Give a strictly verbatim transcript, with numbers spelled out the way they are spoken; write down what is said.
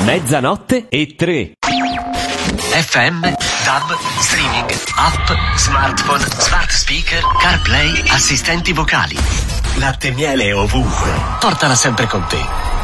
Mezzanotte e tre. F M, DAB, streaming, app, smartphone, smart speaker, CarPlay, assistenti vocali. Latte e miele ovunque. Portala sempre con te.